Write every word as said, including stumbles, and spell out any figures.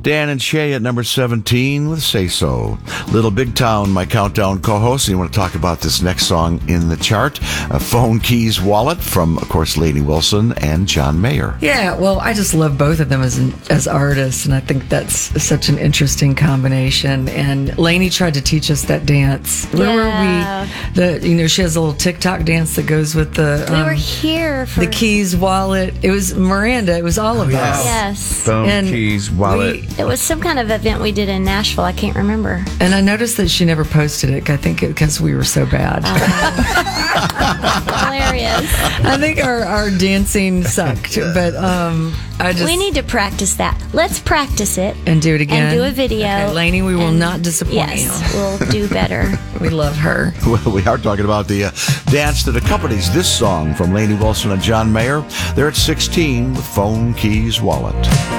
Dan and Shay at number seventeen with Say So. Little Big Town, my countdown co-host. And you want to talk about this next song in the chart? A Phone Keys Wallet from, of course, Lainey Wilson and John Mayer. Yeah, well, I just love both of them as as artists, and I think that's such an interesting combination. And Lainey tried to teach us that dance. Remember Yeah. we, the you know, she has a little TikTok dance that goes with the We um, were here for the Keys Wallet. It was Miranda. It was all of us. Yes. Phone, And keys, wallet. we- It was some kind of event we did in Nashville. I can't remember. And I noticed that she never posted it. I think because we were so bad. Hilarious. I think our, our dancing sucked, but um, I just We need to practice that. Let's practice it. and do it again. And do a video. Okay, Lainey, we will And- not disappoint Yes, we'll do better. you. We love her. Well, we are talking about the uh, dance that accompanies this song from Lainey Wilson and John Mayer. They're at sixteen with Phone Keys Wallet.